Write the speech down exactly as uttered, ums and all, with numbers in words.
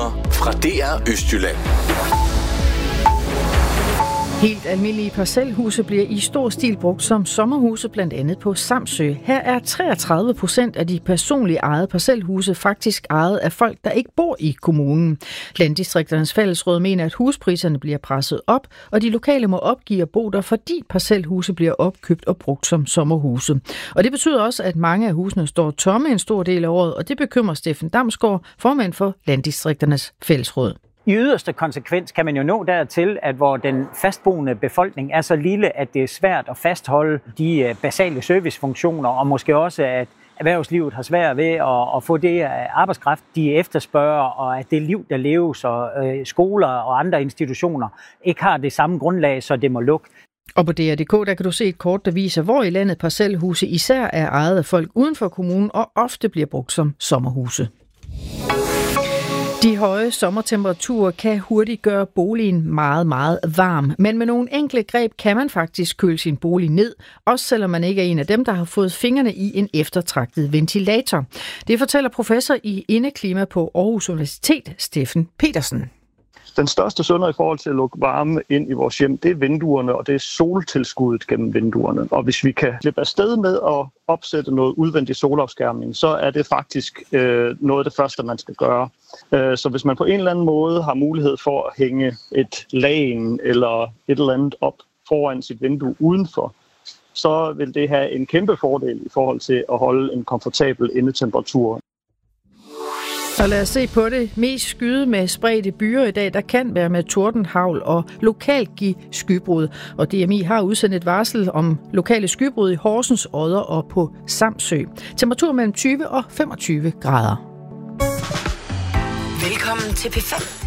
Nyheder fra D R Østjylland. Helt almindelige parcelhuse bliver i stor stil brugt som sommerhuse, blandt andet på Samsø. Her er treogtredive procent af de personligt ejede parcelhuse faktisk ejet af folk, der ikke bor i kommunen. Landdistrikternes Fællesråd mener, at huspriserne bliver presset op, og de lokale må opgive at bo der, fordi parcelhuse bliver opkøbt og brugt som sommerhuse. Og det betyder også, at mange af husene står tomme en stor del af året, og det bekymrer Steffen Damsgaard, formand for Landdistrikternes Fællesråd. I yderste konsekvens kan man jo nå dertil, at hvor den fastboende befolkning er så lille, at det er svært at fastholde de basale servicefunktioner, og måske også, at erhvervslivet har svært ved at få det arbejdskraft, de efterspørger, og at det liv, der leves, og skoler og andre institutioner ikke har det samme grundlag, så det må lukke. Og på D R punktum d k der kan du se et kort, der viser, hvor i landet parcelhuse især er ejet af folk uden for kommunen, og ofte bliver brugt som sommerhuse. De høje sommertemperaturer kan hurtigt gøre boligen meget, meget varm. Men med nogle enkle greb kan man faktisk køle sin bolig ned, også selvom man ikke er en af dem, der har fået fingrene i en eftertragtet ventilator. Det fortæller professor i indeklima på Aarhus Universitet, Steffen Petersen. Den største synder i forhold til at lukke varme ind i vores hjem, det er vinduerne, og det er soltilskuddet gennem vinduerne. Og hvis vi kan slippe afsted med at opsætte noget udvendig solafskærmning, så er det faktisk øh, noget af det første, man skal gøre. Øh, så hvis man på en eller anden måde har mulighed for at hænge et lagen eller et eller andet op foran sit vindue udenfor, så vil det have en kæmpe fordel i forhold til at holde en komfortabel indetemperatur. Og lad os se på det. Mest skyde med spredte byer i dag, der kan være med tordenhavl og lokalt give skybrud. Og D M I har udsendt et varsel om lokale skybrud i Horsens, Odder og på Samsø. Temperatur mellem tyve og femogtyve grader. Velkommen til P fem.